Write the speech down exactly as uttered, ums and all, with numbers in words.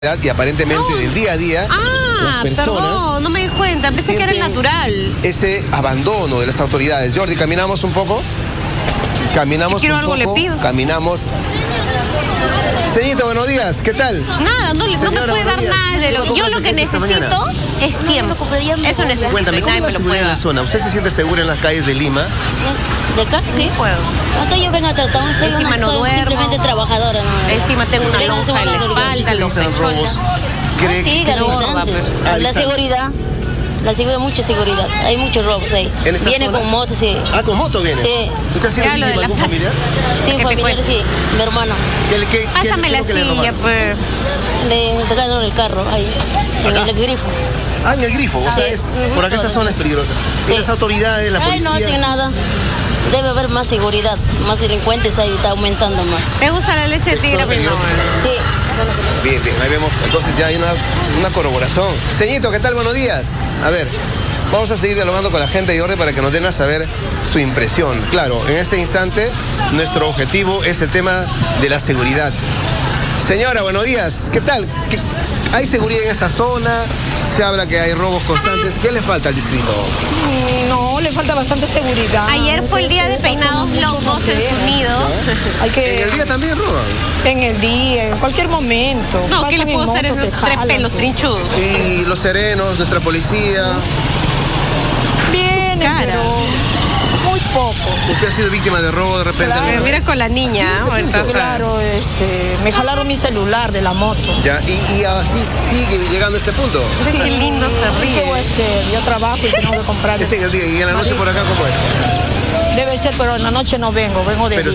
Y aparentemente No. del día a día, Ah, las personas perdón, no me di cuenta, pensé que era el sienten natural. ese abandono de las autoridades. Jordi, caminamos un poco. Caminamos Si quiero un algo, poco. le pido. Caminamos. Señorita, buenos días, ¿qué tal? Nada, no, le- no me Señora, puede buenos dar días. nada de lo que yo lo que ¿Esta mañana? necesito es tiempo. Eso necesito. Cuéntame, y ¿cómo nadie es la me lo seguridad puede en la dar. zona? ¿Usted se siente segura en las calles de Lima? ¿De acá? Sí puedo. Acá yo vengo a tratar, soy, Encima una, no soy duermo. simplemente trabajadora. ¿No? Encima tengo una Vengo lonja en la segura de espalda, ¿Sí se lonja registran chola. robos? Ah, ¿Cree sí, que- garantizante. Ah, La distante. seguridad, la seguridad, mucha seguridad. Hay muchos robos ahí. ¿En esta Viene zona? con moto, sí. Ah, ¿con moto viene? Sí. ¿Usted ha sido Ya, lo de víctima de la algún flash. familiar? Sí, ¿Qué te familiar, cuento? sí. Mi hermano. ¿Qué, qué, qué- Pásame qué la es lo que le silla, robaron? pues. Le tocaron el carro ahí, en Acá. el grifo. Ah, en el grifo, o sea, Sí. es, Ujú. por acá esta zona es peligrosa. Sí. ¿Y las autoridades, la Ay, policía? no hacen nada. Debe haber más seguridad, más delincuentes ahí, está aumentando más. Me gusta la leche de tigre, Son mi amor. peligrosos. Sí. Bien, bien, ahí vemos, entonces ya hay una, una corroboración. Señito, ¿qué tal? Buenos días. A ver, vamos a seguir dialogando con la gente de Jordi para que nos den a saber su impresión. Claro, en este instante, nuestro objetivo es el tema de la seguridad. Señora, buenos días. ¿Qué tal? ¿Qué- ¿Hay seguridad en esta zona? Se habla que hay robos constantes. ¿Qué le falta al distrito? No, le falta bastante seguridad. Ayer fue el día de peinados locos en su nido. Hay ¿En que el día también roban? en el día, en cualquier momento. No, ¿qué Pasan le en puedo hacer a moto, esos te tres jalan, pelos te- trinchudos? Y los serenos, nuestra policía. Vienen, cara. pero muy poco. ¿Usted ha sido víctima de robo de repente? Claro. alguna Pero vez? mira con la niña, ahorita, Claro, este, me jalaron mi celular de la moto. Ya, y, y así sigue llegando a este punto. Sí, qué lindo se ¿Qué ríe. voy a hacer? Yo trabajo y tengo que comprar. Es en el día y en la noche por acá, ¿cómo es? Debe ser, pero en la noche no vengo, vengo de Pero